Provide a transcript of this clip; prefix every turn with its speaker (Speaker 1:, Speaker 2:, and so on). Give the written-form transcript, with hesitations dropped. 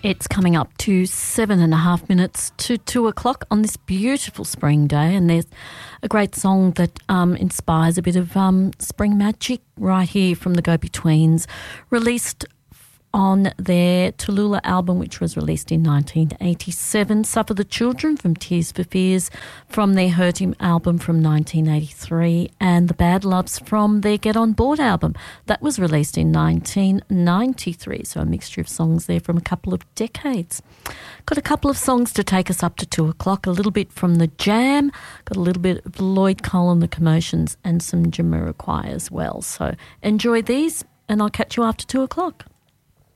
Speaker 1: It's coming up to 7.5 minutes to 2 o'clock on this beautiful spring day, and there's a great song that inspires a bit of spring magic right here from the Go-Betweens, released on their Tallulah album, which was released in 1987. Suffer the Children from Tears for Fears from their Hurt Him album from 1983, and The Bad Loves from their Get On Board album. That was released in 1993, so a mixture of songs there from a couple of decades. Got a couple of songs to take us up to 2 o'clock, a little bit from The Jam, got a little bit of Lloyd Cole and the Commotions, and some Jamiroquai as well. So enjoy these, and I'll catch you after 2 o'clock.